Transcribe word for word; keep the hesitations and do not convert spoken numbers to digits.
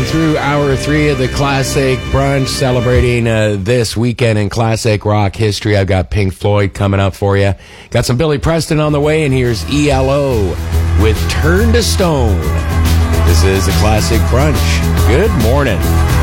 rolling through hour three of the Classic Brunch, celebrating uh, this weekend in classic rock history. I've got Pink Floyd coming up for you. Got some Billy Preston on the way, and here's E L O with Turn to Stone. This is the Classic Brunch. Good morning.